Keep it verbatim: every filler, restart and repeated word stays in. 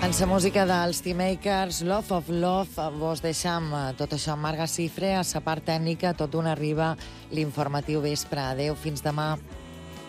En la música dels T-Makers, Love of Love, vos deixam tot això amb Marga Cifre, a la part tècnica, tot d'una arriba l'informatiu vespre. Adéu, fins demà.